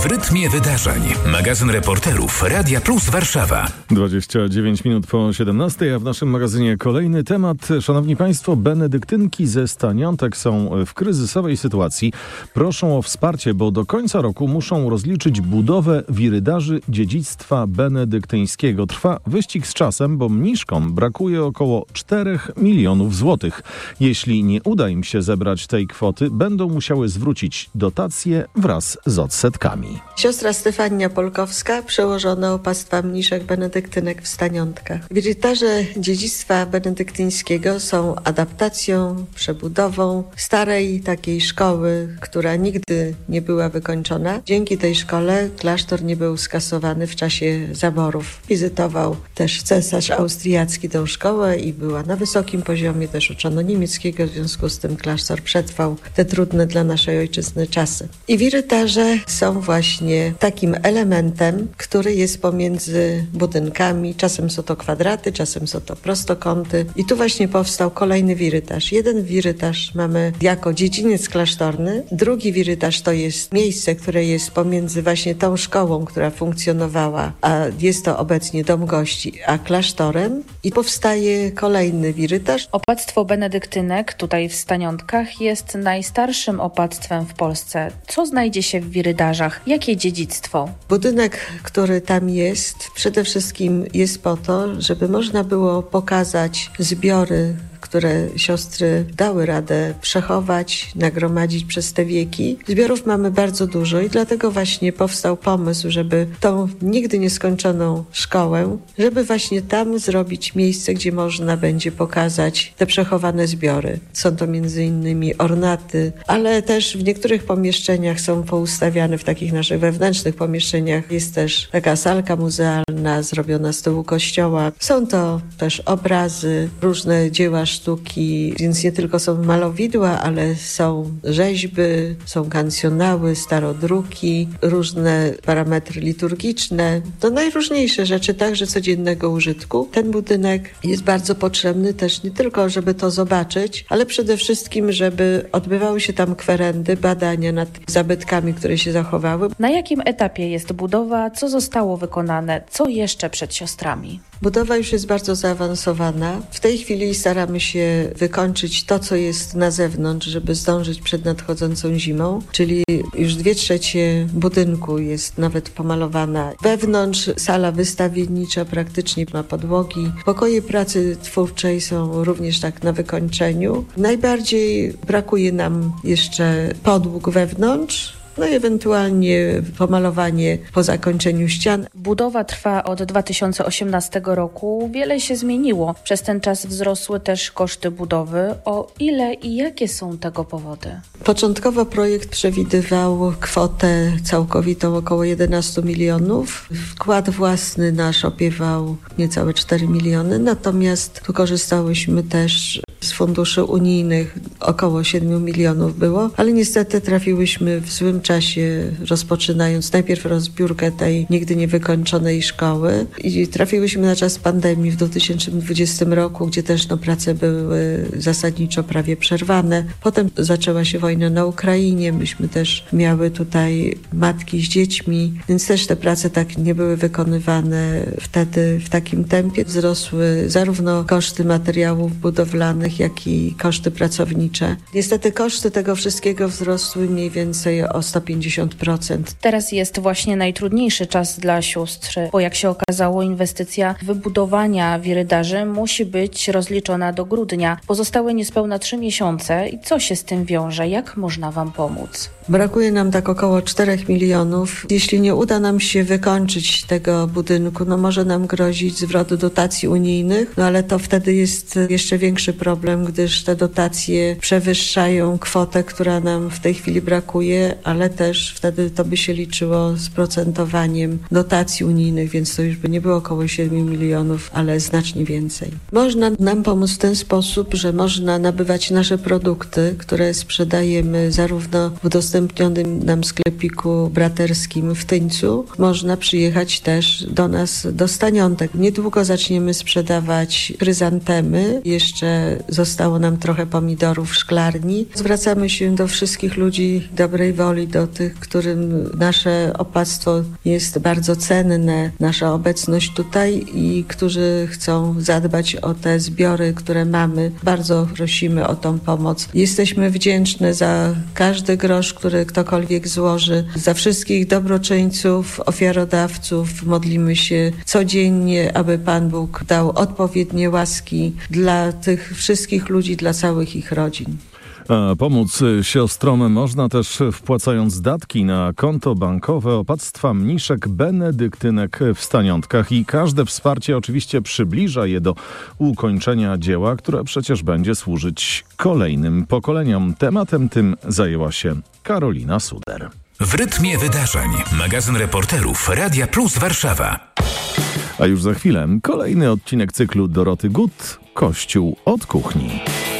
W rytmie wydarzeń. Magazyn reporterów Radia Plus Warszawa. 29 minut po 17, a w naszym magazynie kolejny temat. Szanowni Państwo, benedyktynki ze Staniątek są w kryzysowej sytuacji. Proszą o wsparcie, bo do końca roku muszą rozliczyć budowę wirydarzy dziedzictwa benedyktyńskiego. Trwa wyścig z czasem, bo mniszkom brakuje około 4 milionów złotych. Jeśli nie uda im się zebrać tej kwoty, będą musiały zwrócić dotacje wraz z odsetkami. Siostra Stefania Polkowska, przełożona opactwa mniszek benedyktynek w Staniątkach. Wirydarze dziedzictwa benedyktyńskiego są adaptacją, przebudową starej takiej szkoły, która nigdy nie była wykończona. Dzięki tej szkole klasztor nie był skasowany w czasie zaborów. Wizytował też cesarz austriacki tę szkołę i była na wysokim poziomie, też uczono niemieckiego, w związku z tym klasztor przetrwał te trudne dla naszej ojczyzny czasy. I wirydarze są właśnie takim elementem, który jest pomiędzy budynkami. Czasem są to kwadraty, czasem są to prostokąty. I tu właśnie powstał kolejny wirydarz. Jeden wirydarz mamy jako dziedziniec klasztorny, drugi wirydarz to jest miejsce, które jest pomiędzy właśnie tą szkołą, która funkcjonowała, a jest to obecnie dom gości, a klasztorem. I powstaje kolejny wirydarz. Opactwo benedyktynek tutaj w Staniątkach jest najstarszym opactwem w Polsce. Co znajdzie się w wirydarzach? Jakie dziedzictwo? Budynek, który tam jest, przede wszystkim jest po to, żeby można było pokazać zbiory, które siostry dały radę przechować, nagromadzić przez te wieki. Zbiorów mamy bardzo dużo i dlatego właśnie powstał pomysł, żeby tą nigdy nieskończoną szkołę, żeby właśnie tam zrobić miejsce, gdzie można będzie pokazać te przechowane zbiory. Są to między innymi ornaty, ale też w niektórych pomieszczeniach są poustawiane, w takich naszych wewnętrznych pomieszczeniach jest też taka salka muzealna zrobiona z tyłu kościoła. Są to też obrazy, różne dzieła sztuki, więc nie tylko są malowidła, ale są rzeźby, są kancjonały, starodruki, różne parametry liturgiczne. To najróżniejsze rzeczy, także codziennego użytku. Ten budynek jest bardzo potrzebny też nie tylko, żeby to zobaczyć, ale przede wszystkim, żeby odbywały się tam kwerendy, badania nad zabytkami, które się zachowały. Na jakim etapie jest budowa? Co zostało wykonane? Co jeszcze przed siostrami? Budowa już jest bardzo zaawansowana. W tej chwili staramy się wykończyć to, co jest na zewnątrz, żeby zdążyć przed nadchodzącą zimą, czyli już 2/3 budynku jest nawet pomalowana. Wewnątrz sala wystawiennicza praktycznie ma podłogi. Pokoje pracy twórczej są również tak na wykończeniu. Najbardziej brakuje nam jeszcze podłóg wewnątrz, no i ewentualnie pomalowanie po zakończeniu ścian. Budowa trwa od 2018 roku. Wiele się zmieniło. Przez ten czas wzrosły też koszty budowy. O ile i jakie są tego powody? Początkowo projekt przewidywał kwotę całkowitą około 11 milionów. Wkład własny nasz opiewał niecałe 4 miliony, natomiast tu korzystałyśmy też z funduszy unijnych, około 7 milionów było, ale niestety trafiłyśmy w złym czasie, rozpoczynając najpierw rozbiórkę tej nigdy niewykończonej szkoły i trafiłyśmy na czas pandemii w 2020 roku, gdzie też prace były zasadniczo prawie przerwane. Potem zaczęła się wojna na Ukrainie, myśmy też miały tutaj matki z dziećmi, więc też te prace tak nie były wykonywane wtedy w takim tempie. Wzrosły zarówno koszty materiałów budowlanych, jak i koszty pracownicze. Niestety koszty tego wszystkiego wzrosły mniej więcej o 150%. Teraz jest właśnie najtrudniejszy czas dla sióstr, bo jak się okazało, inwestycja wybudowania wirydarzy musi być rozliczona do grudnia. Pozostałe niespełna 3 miesiące. I co się z tym wiąże? Jak można Wam pomóc? Brakuje nam tak około 4 milionów. Jeśli nie uda nam się wykończyć tego budynku, może nam grozić zwrot dotacji unijnych, ale to wtedy jest jeszcze większy problem, gdyż te dotacje przewyższają kwotę, która nam w tej chwili brakuje, ale też wtedy to by się liczyło z procentowaniem dotacji unijnych, więc to już by nie było około 7 milionów, ale znacznie więcej. Można nam pomóc w ten sposób, że można nabywać nasze produkty, które sprzedajemy zarówno w udostępnionym nam sklepiku braterskim w Tyńcu. Można przyjechać też do nas do Staniątek. Niedługo zaczniemy sprzedawać chryzantemy. Jeszcze zostało nam trochę pomidorów w szklarni. Zwracamy się do wszystkich ludzi dobrej woli, do tych, którym nasze opłactwo jest bardzo cenne, nasza obecność tutaj i którzy chcą zadbać o te zbiory, które mamy. Bardzo prosimy o tą pomoc. Jesteśmy wdzięczne za każdy grosz, który ktokolwiek złoży, za wszystkich dobroczyńców, ofiarodawców. Modlimy się codziennie, aby Pan Bóg dał odpowiednie łaski dla tych wszystkich ludzi, dla całych ich rodzin. Pomóc siostrom można też wpłacając datki na konto bankowe opactwa mniszek benedyktynek w Staniątkach i każde wsparcie oczywiście przybliża je do ukończenia dzieła, które przecież będzie służyć kolejnym pokoleniom. Tematem tym zajęła się Karolina Suder. W rytmie wydarzeń. Magazyn reporterów Radia Plus Warszawa. A już za chwilę kolejny odcinek cyklu Doroty Gut – Kościół od kuchni.